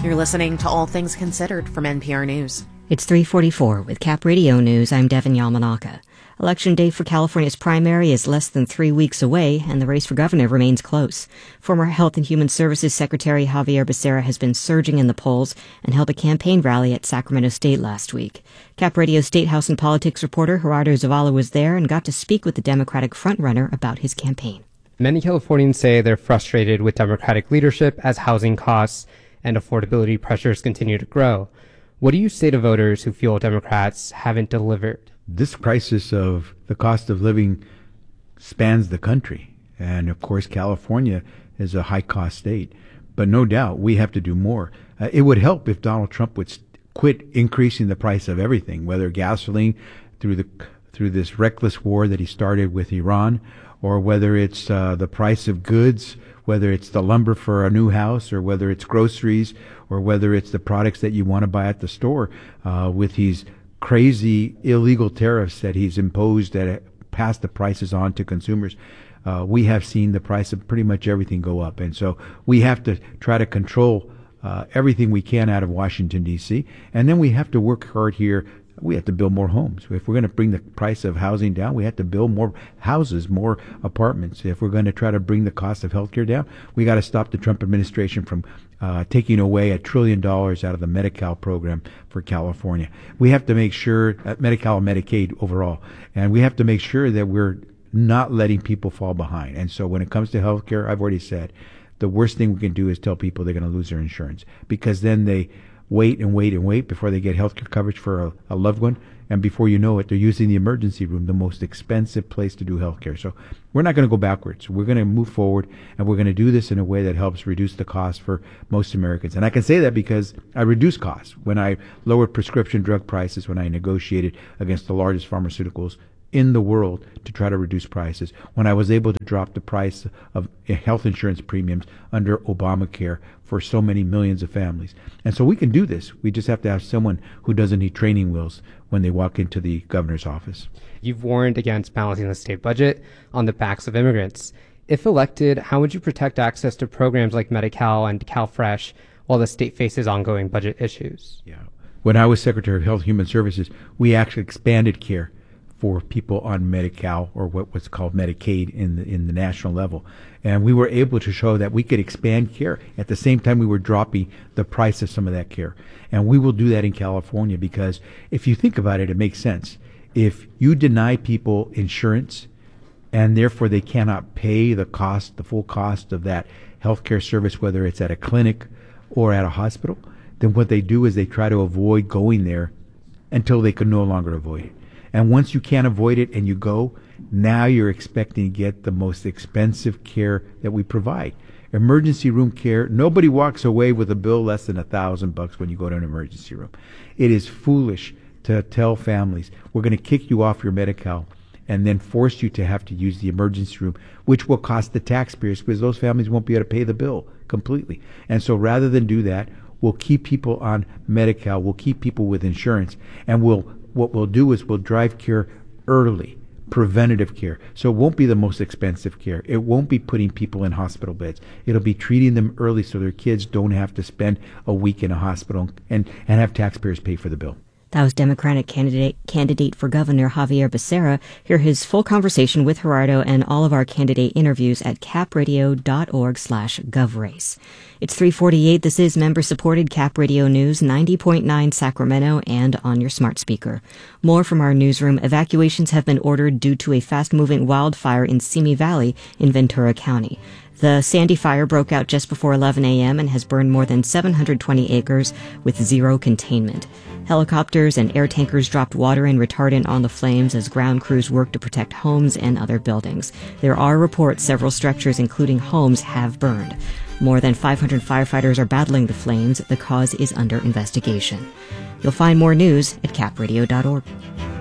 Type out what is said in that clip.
You're listening to All Things Considered from NPR News. It's 3:44 with Cap Radio News. I'm Devin Yamanaka. Election day for California's primary is less than 3 weeks away, and the race for governor remains close. Former Health and Human Services Secretary Xavier Becerra has been surging in the polls and held a campaign rally at Sacramento State last week. Cap Radio State House and Politics reporter Gerardo Zavala was there and got to speak with the Democratic frontrunner about his campaign. Many Californians say they're frustrated with Democratic leadership as housing costs and affordability pressures continue to grow. What do you say to voters who feel Democrats haven't delivered? This crisis of the cost of living spans the country. And of course, California is a high-cost state. But no doubt, we have to do more. It would help if Donald Trump would quit increasing the price of everything, whether gasoline through this reckless war that he started with Iran, or whether it's the price of goods, whether it's the lumber for a new house, or whether it's groceries, or whether it's the products that you want to buy at the store, with these crazy illegal tariffs that he's imposed that pass the prices on to consumers. We have seen the price of pretty much everything go up. And so we have to try to control everything we can out of Washington, D.C. And then we have to work hard here. We have to build more homes. If we're going to bring the price of housing down, we have to build more houses, more apartments. If we're going to try to bring the cost of healthcare down, we got to stop the Trump administration from taking away $1 trillion out of the Medi-Cal program for California. We have to make sure, Medi-Cal and Medicaid overall, and we have to make sure that we're not letting people fall behind. And so when it comes to healthcare, I've already said, the worst thing we can do is tell people they're going to lose their insurance, because then they wait and wait and wait before they get health care coverage for a loved one. And before you know it, they're using the emergency room, the most expensive place to do health care. So we're not going to go backwards. We're going to move forward, and we're going to do this in a way that helps reduce the cost for most Americans. And I can say that because I reduced costs when I lowered prescription drug prices, when I negotiated against the largest pharmaceuticals in the world to try to reduce prices, when I was able to drop the price of health insurance premiums under Obamacare for so many millions of families. And so we can do this. We just have to have someone who doesn't need training wheels when they walk into the governor's office. You've warned against balancing the state budget on the backs of immigrants. If elected, how would you protect access to programs like Medi-Cal and CalFresh while the state faces ongoing budget issues? Yeah. When I was Secretary of Health and Human Services, we actually expanded care for people on Medi-Cal, or what was called Medicaid in the national level. And we were able to show that we could expand care. At the same time, we were dropping the price of some of that care. And we will do that in California, because if you think about it, it makes sense. If you deny people insurance, and therefore they cannot pay the full cost of that healthcare service, whether it's at a clinic or at a hospital, then what they do is they try to avoid going there until they can no longer avoid it. And once you can't avoid it and you go, now you're expecting to get the most expensive care that we provide. Emergency room care, nobody walks away with a bill less than $1,000 when you go to an emergency room. It is foolish to tell families, we're going to kick you off your Medi-Cal and then force you to have to use the emergency room, which will cost the taxpayers, because those families won't be able to pay the bill completely. And so rather than do that, we'll keep people on Medi-Cal, we'll keep people with insurance, and what we'll do is we'll drive care early, preventative care. So it won't be the most expensive care. It won't be putting people in hospital beds. It'll be treating them early so their kids don't have to spend a week in a hospital and have taxpayers pay for the bill. That was Democratic candidate for Governor Xavier Becerra. Hear his full conversation with Gerardo and all of our candidate interviews at capradio.org/govrace. It's 3:48. This is member-supported Cap Radio News, 90.9 Sacramento, and on your smart speaker. More from our newsroom. Evacuations have been ordered due to a fast-moving wildfire in Simi Valley in Ventura County. The Sandy Fire broke out just before 11 a.m. and has burned more than 720 acres with zero containment. Helicopters and air tankers dropped water and retardant on the flames as ground crews worked to protect homes and other buildings. There are reports several structures, including homes, have burned. More than 500 firefighters are battling the flames. The cause is under investigation. You'll find more news at capradio.org.